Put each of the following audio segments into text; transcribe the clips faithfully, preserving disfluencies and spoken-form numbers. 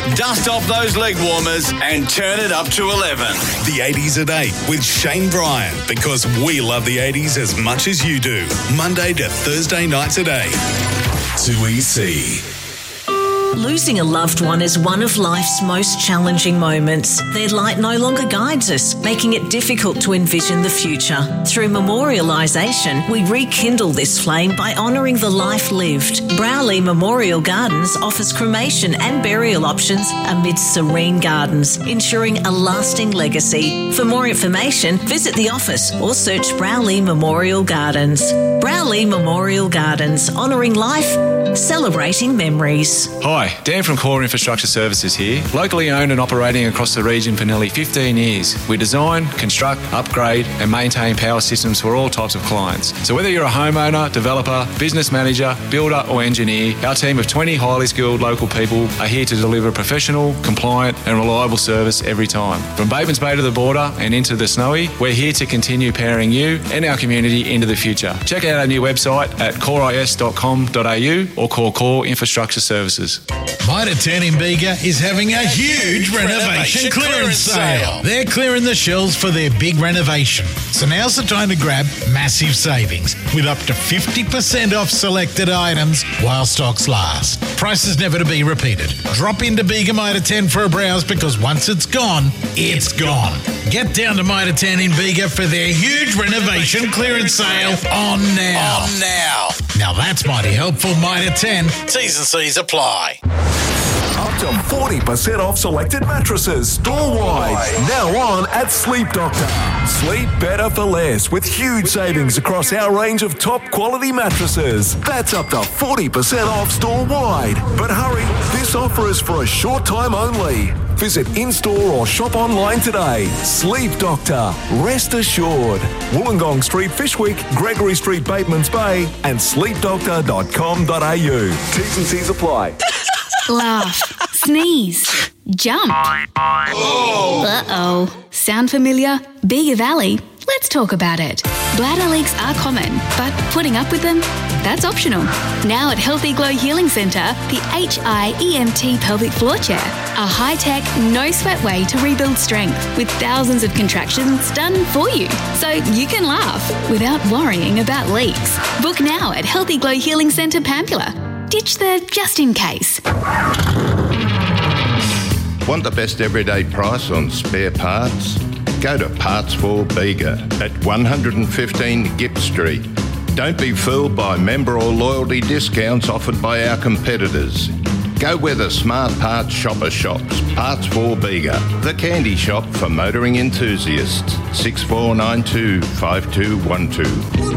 Dust off those leg warmers and turn it up to eleven. The eighties at eight with Shane Bryan, because we love the eighties as much as you do. Monday to Thursday nights at eight. two E C. Losing a loved one is one of life's most challenging moments. Their light no longer guides us, making it difficult to envision the future. Through memorialisation, we rekindle this flame by honouring the life lived. Browley Memorial Gardens offers cremation and burial options amidst serene gardens, ensuring a lasting legacy. For more information, visit the office or search Browley Memorial Gardens. Browley Memorial Gardens, honouring life, celebrating memories. Hi, Dan from Core Infrastructure Services here. Locally owned and operating across the region for nearly fifteen years. We design, construct, upgrade and maintain power systems for all types of clients. So whether you're a homeowner, developer, business manager, builder or engineer, our team of twenty highly skilled local people are here to deliver professional, compliant and reliable service every time. From Batemans Bay to the border and into the Snowy, we're here to continue powering you and our community into the future. Check out our new website at core is dot com dot a u or call Core Infrastructure Services. Mitre ten in Bega is having a huge renovation clearance sale. They're clearing the shelves for their big renovation. So now's the time to grab massive savings with up to fifty percent off selected items while stocks last. Prices never to be repeated. Drop into Bega Mitre ten for a browse, because once it's gone, it's gone. Get down to Mitre ten in Bega for their huge renovation clearance sale on now. On now. Now that's mighty helpful. Mitre ten. T's and C's apply. Up to forty percent off selected mattresses store-wide. Now on at Sleep Doctor. Sleep better for less with huge savings across our range of top quality mattresses. That's up to forty percent off store-wide. But hurry, this offer is for a short time only. Visit in-store or shop online today. Sleep Doctor. Rest assured. Wollongong Street, Fishwick, Gregory Street, Batemans Bay and sleep doctor dot com dot a u. T's and C's apply. Laugh, sneeze, jump. Oh. Uh-oh. Sound familiar? Bega Valley? Let's talk about it. Bladder leaks are common, but putting up with them? That's optional. Now at Healthy Glow Healing Centre, the H I E M T pelvic floor chair. A high-tech, no-sweat way to rebuild strength with thousands of contractions done for you. So you can laugh without worrying about leaks. Book now at Healthy Glow Healing Centre, Pampula. Ditch the just in case. Want the best everyday price on spare parts? Go to Parts for Bega at one fifteen Gipp Street. Don't be fooled by member or loyalty discounts offered by our competitors. Go where the smart parts shopper shops. Parts for Bega, the candy shop for motoring enthusiasts. six four nine two, five two one two.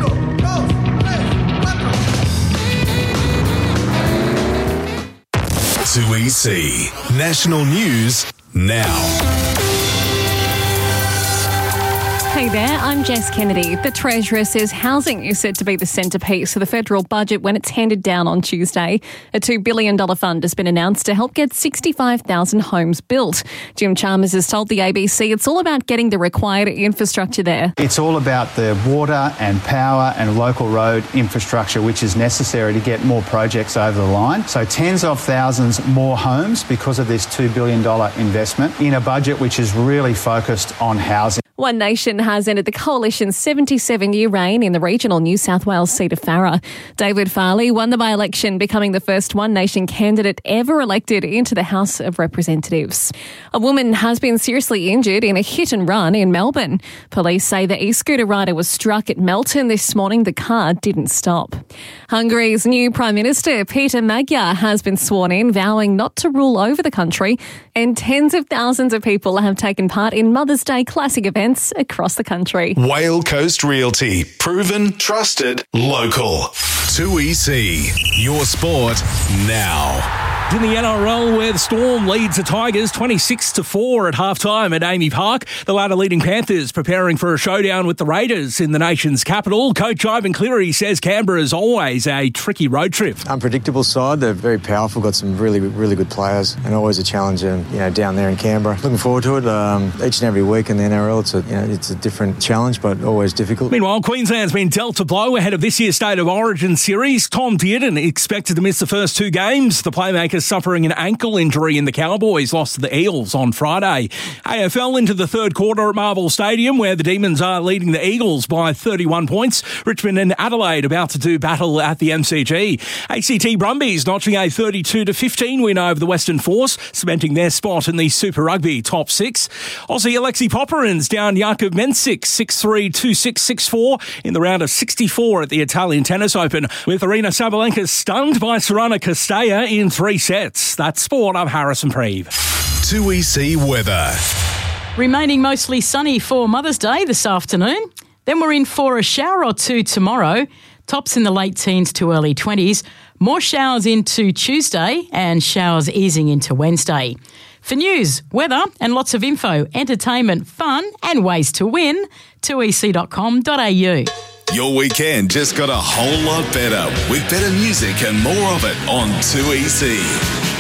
two E C. National News now. Hey there, I'm Jess Kennedy. The Treasurer says housing is set to be the centrepiece of the federal budget when it's handed down on Tuesday. A two billion dollars fund has been announced to help get sixty-five thousand homes built. Jim Chalmers has told the A B C it's all about getting the required infrastructure there. It's all about the water and power and local road infrastructure which is necessary to get more projects over the line. So tens of thousands more homes because of this two billion dollars investment in a budget which is really focused on housing. One Nation has ended the Coalition's seventy-seven-year reign in the regional New South Wales seat of Farrer. David Farley won the by-election, becoming the first One Nation candidate ever elected into the House of Representatives. A woman has been seriously injured in a hit-and-run in Melbourne. Police say the e-scooter rider was struck at Melton this morning. The car didn't stop. Hungary's new Prime Minister, Peter Magyar, has been sworn in, vowing not to rule over the country, and tens of thousands of people have taken part in Mother's Day classic events across the country. Whale Coast Realty. Proven, trusted, local. two E C. Your sport now. In the N R L, where the Storm leads the Tigers twenty-six to four at halftime at Amy Park. The latter leading Panthers preparing for a showdown with the Raiders in the nation's capital. Coach Ivan Cleary says Canberra is always a tricky road trip. Unpredictable side. They're very powerful, got some really, really good players, and always a challenge, um, you know, down there in Canberra. Looking forward to it. Um, each and every week in the N R L, it's a, you know, it's a different challenge, but always difficult. Meanwhile, Queensland's been dealt a blow ahead of this year's State of Origin series. Tom Dearden expected to miss the first two games. The playmaker Sabalenka suffering an ankle injury in the Cowboys lost to the Eagles on Friday. A F L into the third quarter at Marvel Stadium, where the Demons are leading the Eagles by thirty-one points. Richmond and Adelaide about to do battle at the M C G. A C T Brumbies notching a thirty-two to fifteen win over the Western Force, cementing their spot in the Super Rugby top six. Aussie Alexi Popperins down Jakub Mensik six three, two six, six four in the round of sixty-four at the Italian Tennis Open, with Arena Sabalenka stunned by Sorana Castella in three sets. That's sport. I'm Harrison Preeve. two E C weather. Remaining mostly sunny for Mother's Day this afternoon. Then we're in for a shower or two tomorrow. Tops in the late teens to early twenties. More showers into Tuesday and showers easing into Wednesday. For news, weather and lots of info, entertainment, fun and ways to win, two e c dot com dot a u. Your weekend just got a whole lot better with better music and more of it on two E C.